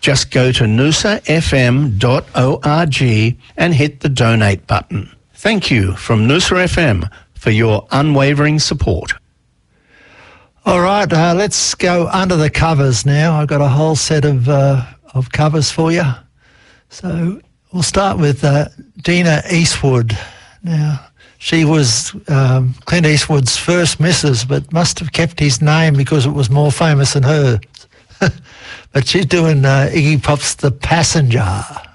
Just go to noosafm.org and hit the donate button. Thank you from Noosa FM for your unwavering support. All right, let's go under the covers now. I've got a whole set of covers for you. So we'll start with Dina Eastwood. Now, she was Clint Eastwood's first missus, but must have kept his name because it was more famous than hers. But she's doing Iggy Pop's The Passenger.